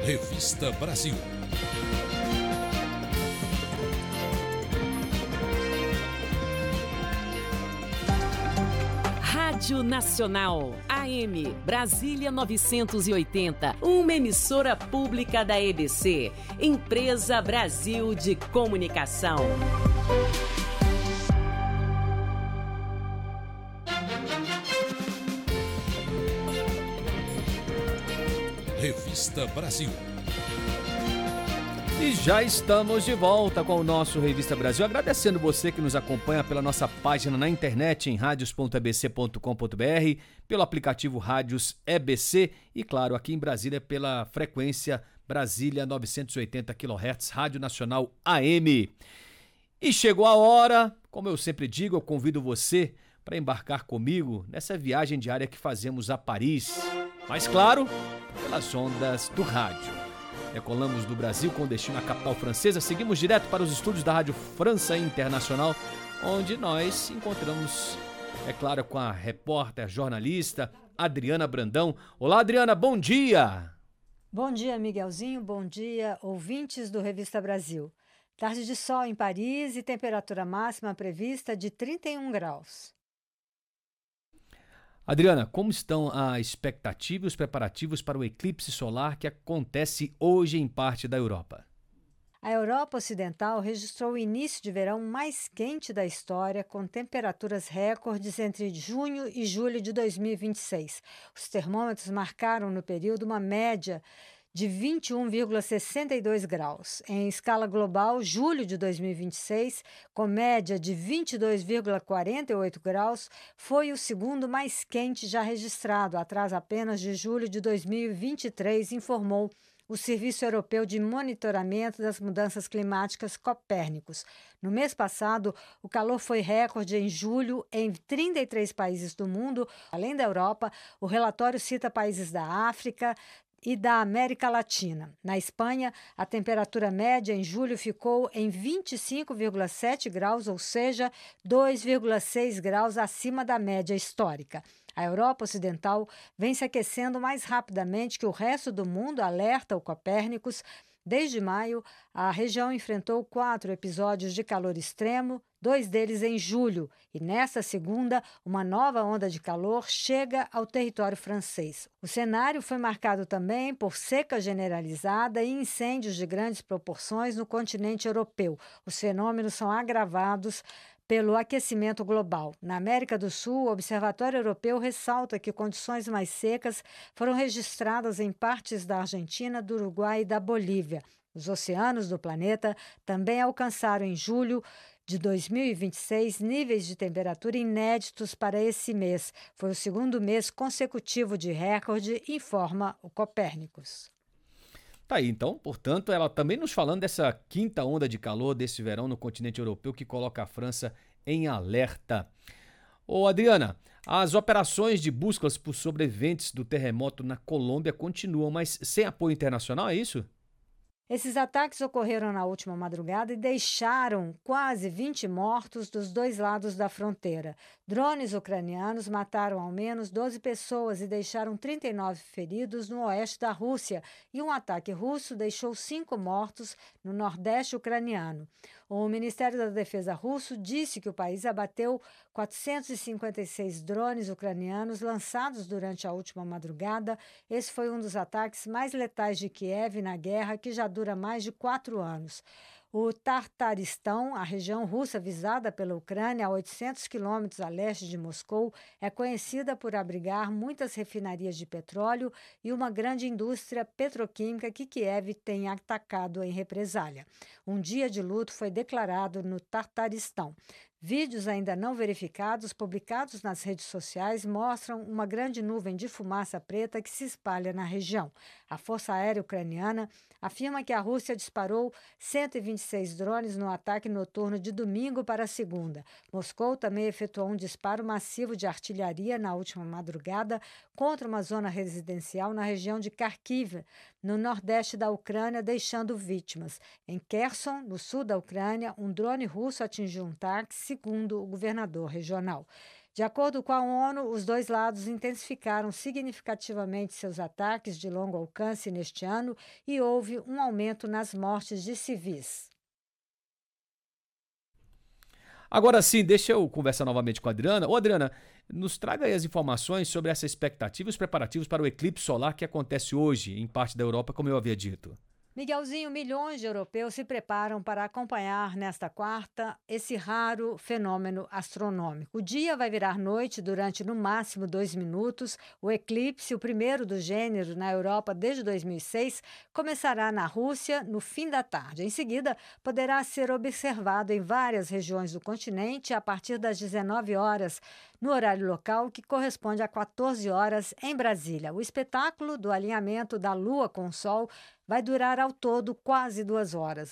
Revista Brasil. Rádio Nacional, AM, Brasília 980, uma emissora pública da EBC, Empresa Brasil de Comunicação. Revista Brasil. E já estamos de volta com o nosso Revista Brasil, agradecendo você que nos acompanha pela nossa página na internet em radios.ebc.com.br, pelo aplicativo Rádios EBC e, claro, aqui em Brasília pela frequência Brasília 980 kHz, Rádio Nacional AM. E chegou a hora, como eu sempre digo, eu convido você para embarcar comigo nessa viagem diária que fazemos a Paris, mas claro, pelas ondas do rádio. Decolamos do Brasil com destino à capital francesa, seguimos direto para os estúdios da Rádio França Internacional, onde nós encontramos, é claro, com a repórter, jornalista Adriana Brandão. Olá, Adriana, bom dia! Bom dia, Miguelzinho, bom dia, ouvintes do Revista Brasil. Tarde de sol em Paris e temperatura máxima prevista de 31 graus. Adriana, como estão a expectativa e os preparativos para o eclipse solar que acontece hoje em parte da Europa? A Europa Ocidental registrou o início de verão mais quente da história, com temperaturas recordes entre junho e julho de 2026. Os termômetros marcaram no período uma média de 21,62 graus. Em escala global, julho de 2026, com média de 22,48 graus, foi o segundo mais quente já registrado, atrás apenas de julho de 2023, informou o Serviço Europeu de Monitoramento das Mudanças Climáticas Copérnicos. No mês passado, o calor foi recorde em julho em 33 países do mundo. Além da Europa, o relatório cita países da África e da América Latina. Na Espanha, a temperatura média em julho ficou em 25,7 graus, ou seja, 2,6 graus acima da média histórica. A Europa Ocidental vem se aquecendo mais rapidamente que o resto do mundo, alerta o Copérnicos. Desde maio, a região enfrentou 4 episódios de calor extremo, 2 deles em julho, e nesta segunda, uma nova onda de calor chega ao território francês. O cenário foi marcado também por seca generalizada e incêndios de grandes proporções no continente europeu. Os fenômenos são agravados pelo aquecimento global. Na América do Sul, o Observatório Europeu ressalta que condições mais secas foram registradas em partes da Argentina, do Uruguai e da Bolívia. Os oceanos do planeta também alcançaram em julho de 2026 níveis de temperatura inéditos para esse mês. Foi o segundo mês consecutivo de recorde, informa o Copérnicos. Tá aí, então, portanto, ela também nos falando dessa quinta onda de calor desse verão no continente europeu que coloca a França em alerta. Ô Adriana, as operações de buscas por sobreviventes do terremoto na Colômbia continuam, mas sem apoio internacional, é isso? Esses ataques ocorreram na última madrugada e deixaram quase 20 mortos dos dois lados da fronteira. Drones ucranianos mataram ao menos 12 pessoas e deixaram 39 feridos no oeste da Rússia, e um ataque russo deixou 5 mortos no nordeste ucraniano. O Ministério da Defesa russo disse que o país abateu 456 drones ucranianos lançados durante a última madrugada. Esse foi um dos ataques mais letais de Kiev na guerra, que já dura mais de 4 anos. O Tartaristão, a região russa visada pela Ucrânia, a 800 quilômetros a leste de Moscou, é conhecida por abrigar muitas refinarias de petróleo e uma grande indústria petroquímica que Kiev tem atacado em represália. Um dia de luto foi declarado no Tartaristão. Vídeos ainda não verificados, publicados nas redes sociais, mostram uma grande nuvem de fumaça preta que se espalha na região. A Força Aérea Ucraniana afirma que a Rússia disparou 126 drones no ataque noturno de domingo para segunda. Moscou também efetuou um disparo massivo de artilharia na última madrugada contra uma zona residencial na região de Kharkiv, no nordeste da Ucrânia, deixando vítimas. Em Kherson, no sul da Ucrânia, um drone russo atingiu um táxi, segundo o governador regional. De acordo com a ONU, os dois lados intensificaram significativamente seus ataques de longo alcance neste ano e houve um aumento nas mortes de civis. Agora sim, deixa eu conversar novamente com a Adriana. Ô Adriana, nos traga aí as informações sobre essa expectativa e os preparativos para o eclipse solar que acontece hoje em parte da Europa, como eu havia dito. Miguelzinho, milhões de europeus se preparam para acompanhar nesta quarta esse raro fenômeno astronômico. O dia vai virar noite durante no máximo 2 minutos. O eclipse, o primeiro do gênero na Europa desde 2006, começará na Rússia no fim da tarde. Em seguida, poderá ser observado em várias regiões do continente a partir das 19 horas, no horário local, que corresponde a 14 horas em Brasília. O espetáculo do alinhamento da Lua com o Sol vai durar ao todo quase 2 horas.